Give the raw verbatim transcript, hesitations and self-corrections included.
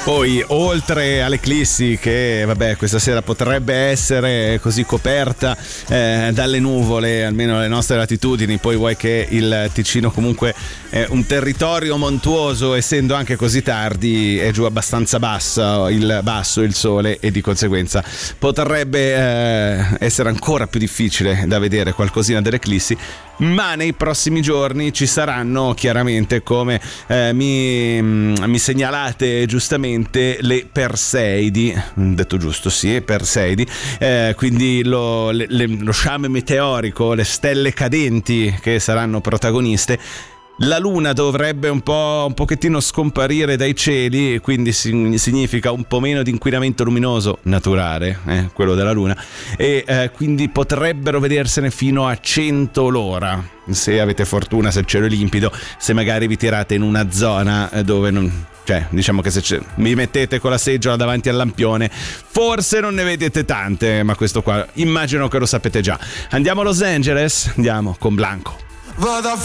Poi, oltre all'eclissi, che vabbè questa sera potrebbe essere così coperta eh, dalle nuvole, almeno alle nostre latitudini, poi vuoi che il Ticino comunque è un territorio montuoso, essendo anche così tardi è giù abbastanza basso il, basso il sole, e di conseguenza potrebbe eh, essere ancora più difficile da vedere qualcosina dell'eclissi. Ma nei prossimi giorni ci saranno chiaramente, come eh, mi, mi segnalate giustamente, le Perseidi, detto giusto, sì, Perseidi, eh, quindi lo, le, le, lo sciame meteorico, le stelle cadenti che saranno protagoniste. La luna dovrebbe un po' un pochettino scomparire dai cieli, quindi significa un po' meno di inquinamento luminoso naturale, eh, quello della luna, e eh, quindi potrebbero vedersene fino a cento l'ora, se avete fortuna, se il cielo è limpido, se magari vi tirate in una zona dove non... Cioè, diciamo che se mi mettete con la seggiola davanti al lampione, forse non ne vedete tante, ma questo qua immagino che lo sapete già. Andiamo a Los Angeles? Andiamo con Blanco. Vado a